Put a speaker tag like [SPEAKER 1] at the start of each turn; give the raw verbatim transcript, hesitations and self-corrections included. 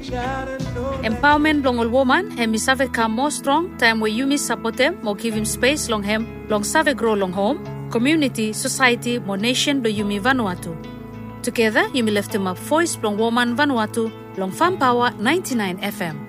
[SPEAKER 1] Empowerment long all woman hem mi save come more strong time where you mi support them more give him space long hem long save grow long home community society more nation do you mi Vanuatu. Together you mi lift him up voice long woman Vanuatu long Farm Power ninety-nine F M.